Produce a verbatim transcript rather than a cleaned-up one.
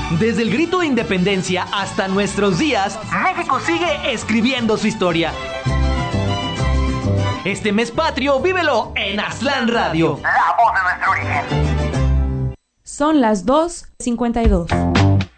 Desde el grito de independencia hasta nuestros días, México sigue escribiendo su historia. Este mes patrio, vívelo en Aztlán Radio. La voz de nuestro origen. Son las dos cincuenta y dos.